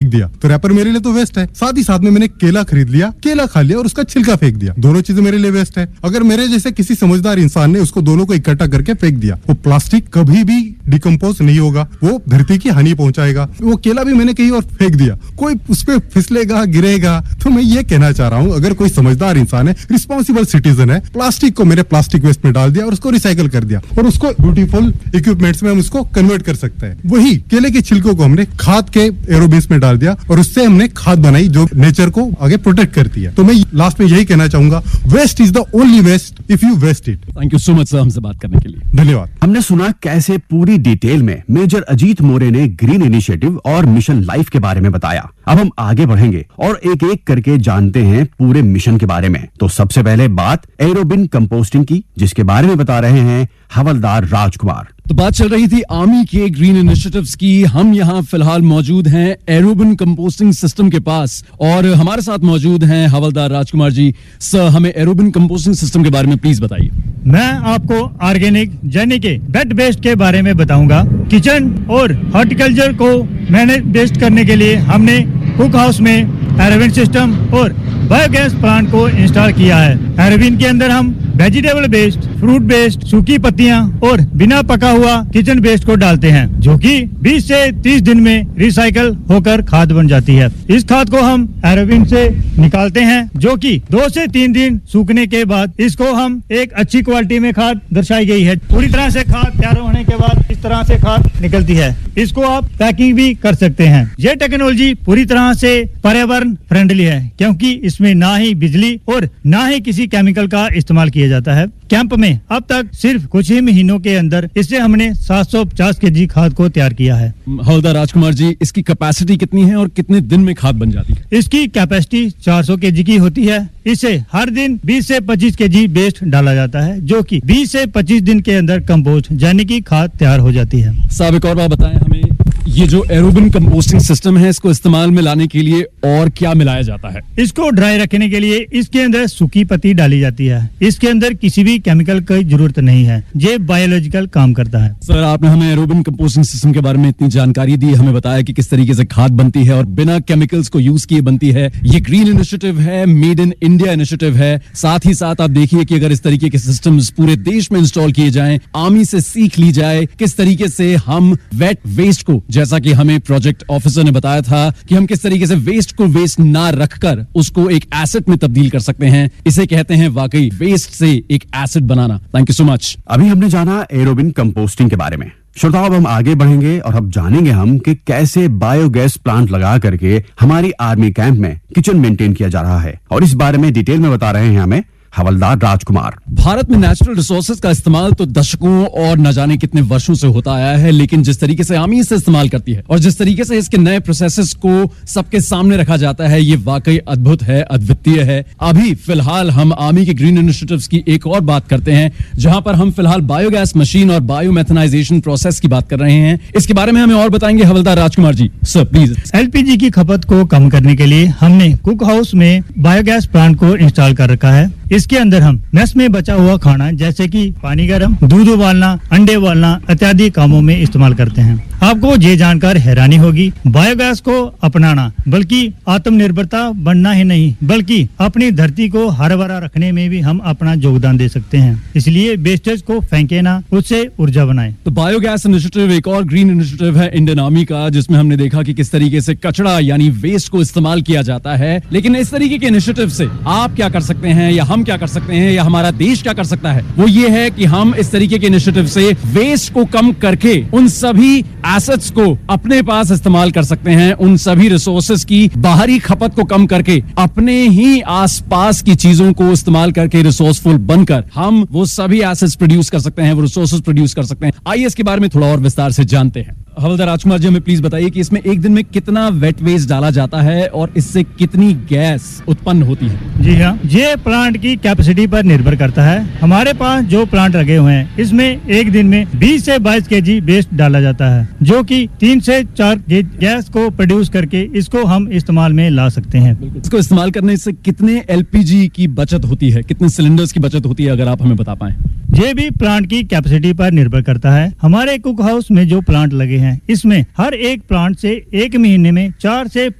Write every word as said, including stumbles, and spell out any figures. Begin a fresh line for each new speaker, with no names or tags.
दिया, तो रैपर मेरे लिए तो वेस्ट है। साथ ही साथ में मैंने केला खरीद लिया, केला खा लिया और उसका छिलका फेंक दिया, दोनों चीजें मेरे लिए वेस्ट है। अगर मेरे जैसे किसी समझदार इंसान ने उसको दोनों को इकट्ठा करके फेंक दिया, वो प्लास्टिक कभी भी डिकम्पोज नहीं होगा, वो धरती की हानि पहुंचाएगा। वो केला भी मैंने कहीं और फेंक दिया, कोई उस पर फिसलेगा, गिरेगा। तो मैं ये कहना चाह रहा हूँ, अगर कोई समझदार इंसान है, रिस्पॉन्सिबल सिटीजन है, प्लास्टिक को मेरे प्लास्टिक वेस्ट में डाल दिया और उसको रिसाइकल कर दिया और उसको ब्यूटीफुल इक्विपमेंट्स में हम उसको कन्वर्ट कर सकते हैं। वही केले के छिलकों को हमने खाद के एरोबिन्स में डाल दिया और उससे हमने खाद बनाई जो नेचर को आगे प्रोटेक्ट करती है। तो मैं लास्ट में यही कहना चाहूंगा, waste is the only waste if you waste it.
Thank you so much sir हमसे बात करने के लिए।
धन्यवाद।
हमने सुना कैसे पूरी डिटेल में मेजर अजीत मोरे ने ग्रीन इनिशिएटिव और मिशन लाइफ के बारे में बताया। अब हम आगे बढ़ेंगे और एक एक करके जानते हैं पूरे मिशन के बारे में। तो सबसे पहले बात एरोबिन कंपोस्टिंग की, जिसके बारे में बता रहे हैं हवलदार राजकुमार।
तो बात चल रही थी आर्मी के ग्रीन इनिशिएटिव्स की। हम यहाँ फिलहाल मौजूद हैं एरोबिन कंपोस्टिंग सिस्टम के पास और हमारे साथ मौजूद हैं हवलदार राजकुमार जी। सर, हमें एरोबिन कंपोस्टिंग सिस्टम के बारे में प्लीज बताइए।
मैं आपको ऑर्गेनिक यानी के वेट वेस्ट के बारे में बताऊंगा। किचन और हॉर्टिकल्चर को मैनेज बेस्ट करने के लिए हमने कुक हाउस में एरोबिन सिस्टम और बायोगैस प्लांट को इंस्टॉल किया है। एरोबिन के अंदर हम वेजिटेबल वेस्ट, फ्रूट वेस्ट, सूखी पत्तियां और बिना पका हुआ किचन वेस्ट को डालते हैं, जो कि बीस से तीस दिन में रिसाइकल होकर खाद बन जाती है। इस खाद को हम एरोबिन से निकालते हैं, जो कि दो से तीन दिन सूखने के बाद इसको हम एक अच्छी क्वालिटी में खाद दर्शाई गई है। पूरी तरह से खाद तैयार होने के बाद इस तरह से खाद निकलती है। इसको आप पैकिंग भी कर सकते हैं। ये टेक्नोलॉजी पूरी तरह से पर्यावरण फ्रेंडली है, क्योंकि इसमें ना ही बिजली और ना ही किसी केमिकल का इस्तेमाल किया जाता है। कैंप में अब तक सिर्फ कुछ ही महीनों के अंदर इससे हमने सात सौ पचास केजी खाद को तैयार किया है।
हवलदार राजकुमार जी, इसकी कैपेसिटी कितनी है और कितने दिन में खाद बन जाती है?
इसकी कैपेसिटी चार सौ केजी की होती है। इसे हर दिन बीस से पच्चीस केजी वेस्ट डाला जाता है, जो कि बीस से पच्चीस दिन के अंदर कंपोस्ट यानी कि खाद तैयार हो जाती है।
साहब, एक और बात बताएं हमें, ये जो एरोबिन कंपोस्टिंग सिस्टम है, इसको इस्तेमाल में लाने के लिए और क्या मिलाया जाता है?
इसको ड्राई रखने के लिए इसके अंदर सूखी पत्ती डाली जाती है। इसके अंदर किसी भी केमिकल की जरूरत नहीं है। ये बायोलॉजिकल काम करता है।
सर, आपने हमें एरोबिन कंपोस्टिंग सिस्टम के बारे में इतनी जानकारी दी, हमें बताया कि किस तरीके से खाद बनती है और बिना केमिकल्स को यूज किए बनती है। ये ग्रीन इनिशिएटिव है, मेड इन इंडिया इनिशिएटिव है। साथ ही साथ आप देखिए कि अगर इस तरीके के सिस्टम्स पूरे देश में इंस्टॉल किए जाएं, आर्मी से सीख ली जाए किस तरीके से हम वेट वेस्ट को, जैसा कि हमें प्रोजेक्ट ऑफिसर ने बताया था कि हम किस तरीके से वेस्ट को वेस्ट ना रखकर उसको एक एसेट में तब्दील कर सकते हैं, इसे कहते हैं वाकई वेस्ट से एक asset banana. Thank you so much.
अभी हमने जाना एरोबिन कंपोस्टिंग के बारे में। श्रोताओं, अब हम आगे बढ़ेंगे और अब जानेंगे हम कि कैसे बायोगैस प्लांट लगा करके हमारी आर्मी कैंप में किचन मेंटेन किया जा रहा है, और इस बारे में डिटेल में बता रहे हैं हमें हवलदार राजकुमार।
भारत में नेचुरल रिसोर्सेज का इस्तेमाल तो दशकों और न जाने कितने वर्षों से होता आया है, लेकिन जिस तरीके से आर्मी इसे इस्तेमाल करती है और जिस तरीके से इसके नए प्रोसेसेस को सबके सामने रखा जाता है, ये वाकई अद्भुत है, अद्वितीय है। अभी फिलहाल हम आर्मी के ग्रीन इनिशिएटिव्स की एक और बात करते हैं, जहां पर हम फिलहाल बायोगैस मशीन और बायोमेथनाइजेशन प्रोसेस की बात कर रहे हैं। इसके बारे में हमें और बताएंगे हवलदार Rajkumar ji. Sir please.
LPG की खपत को कम करने के लिए हमने कुक हाउस में बायोगैस प्लांट को इंस्टॉल कर रखा है। इसके अंदर हम मेस में बचा हुआ खाना, जैसे कि पानी गर्म, दूध उबालना, अंडे उबालना इत्यादि कामों में इस्तेमाल करते हैं। आपको ये जानकर हैरानी होगी, बायोगैस को अपनाना बल्कि आत्मनिर्भरता बनना ही नहीं, बल्कि अपनी धरती को हरा भरा रखने में भी हम अपना योगदान दे सकते हैं। इसलिए वेस्टेज को फेंके ना, उससे ऊर्जा बनाएं।
तो बायोगैस इनिशिएटिव एक और ग्रीन इनिशिएटिव है इंडियन आर्मी का, जिसमें हमने देखा कि किस तरीके से कचरा यानी वेस्ट को इस्तेमाल किया जाता है। लेकिन इस तरीके के इनिशिएटिव से आप क्या कर सकते हैं, या हम क्या कर सकते हैं, या हमारा देश क्या कर सकता है, वो ये है कि हम इस तरीके के इनिशिएटिव से वेस्ट को कम करके उन सभी एसेट्स को अपने पास इस्तेमाल कर सकते हैं। उन सभी रिसोर्सेज की बाहरी खपत को कम करके अपने ही आसपास की चीजों को इस्तेमाल करके रिसोर्सफुल बनकर हम वो सभी एसेट्स प्रोड्यूस कर सकते हैं, वो रिसोर्सेज प्रोड्यूस कर सकते हैं। आइए इसके बारे में थोड़ा और विस्तार से जानते हैं। हवलदार राजकुमार जी, हमें प्लीज बताइए कि इसमें एक दिन में कितना वेट वेस्ट डाला जाता है और इससे कितनी गैस उत्पन्न होती है?
जी हाँ, ये प्लांट की कैपेसिटी पर निर्भर करता है। हमारे पास जो प्लांट लगे हुए हैं, इसमें एक दिन में बीस से बाईस केजी वेस्ट डाला जाता है, जो कि तीन से चार गैस को प्रोड्यूस करके इसको हम इस्तेमाल में ला सकते हैं।
इसको इस्तेमाल करने से कितने एलपीजी की बचत होती है, कितने सिलेंडर्स की बचत होती है, अगर आप हमें बता पाएं?
ये भी प्लांट की कैपेसिटी पर निर्भर करता है। हमारे कुक हाउस में जो प्लांट लगे हैं, इसमें हर एक प्लांट से एक महीने में चार से